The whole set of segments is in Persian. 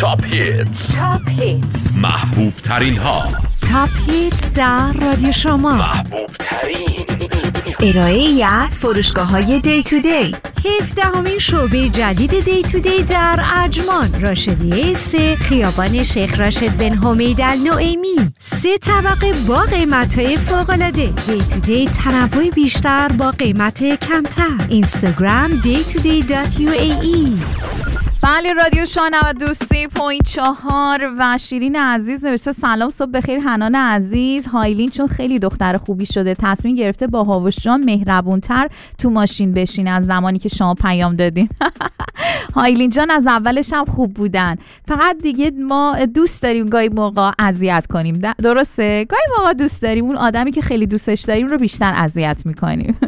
تاپ هیتس، محبوب ترین ها. تاپ هیتس در رادیو شما. محبوب ترین ارائه‌ای از فروشگاه‌های دی تو دی. 17مین شعبه جدید دی تو دی در اجمان، راشدیه 3، خیابان شیخ راشد بن حمید النعیمی. 3 طبقه با قیمت‌های فوق‌العاده. دی تو دی تنوع بیشتر با قیمت کمتر. اینستاگرام day2day.uae. بله، رادیو شما 93.4 و شیرین عزیز نوشته سلام، صبح بخیر حنان عزیز. هایلین چون خیلی دختر خوبی شده تصمیم گرفته با هاوش جان مهربونتر تو ماشین بشین از زمانی که شما پیام دادین. هایلین جان از اولش هم خوب بودن، فقط دیگه ما دوست داریم گاهی موقع اذیت کنیم. درسته؟ گاهی موقع دوست داریم اون آدمی که خیلی دوستش داریم رو بیشتر اذیت میکنیم.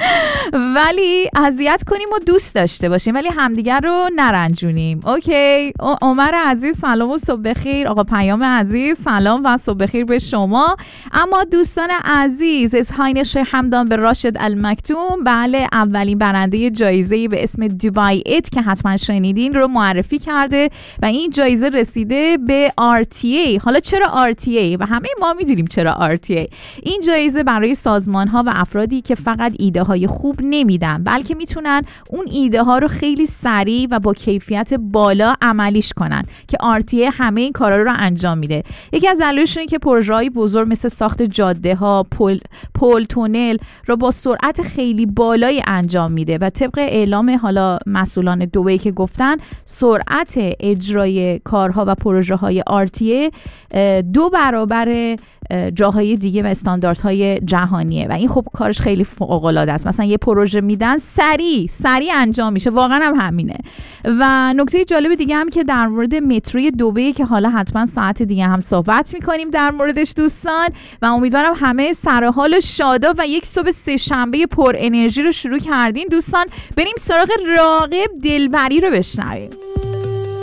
ولی اذیت کنیم و دوست داشته باشیم، ولی همدیگر رو نرنجونیم. اوکی. عمر عزیز سلام و صبح بخیر. آقا پیام عزیز سلام و صبح بخیر به شما. اما دوستان عزیز، اصحاین شیخ حمدان به راشد المکتوم، بله، اولین برنده جایزه‌ای به اسم دوبای ایت که حتما شنیدین رو معرفی کرده و این جایزه رسیده به RTA. حالا چرا RTA؟ و همه ما میدونیم چرا RTA. این جایزه برای سازمان‌ها و افرادی که فقط ایده های خوب نمیدن، بلکه میتونن اون ایده ها رو خیلی سریع و با کیفیت بالا عملیش کنن، که RTA همه این کارا رو انجام میده. یکی از دلایلش اینه که پروژه‌های بزرگ مثل ساخت جاده‌ها، پل، تونل رو با سرعت خیلی بالایی انجام میده و طبق اعلام حالا مسئولان دبی که گفتن سرعت اجرای کارها و پروژه‌های RTA 2 برابر جاهای دیگه و استانداردهای جهانیه و این خب کارش خیلی فوق‌العاده است. مثلا یه پروژه میدن سریع انجام میشه، واقعا هم همینه. و نکته جالب دیگه هم که در مورد متروی دبی که حالا حتما ساعت دیگه هم صحبت میکنیم در موردش دوستان، و امیدوارم همه سر حال شاداب و یک صبح سه‌شنبه پر انرژی رو شروع کردین. دوستان بریم سراغ راغب دلبری رو بشنویم.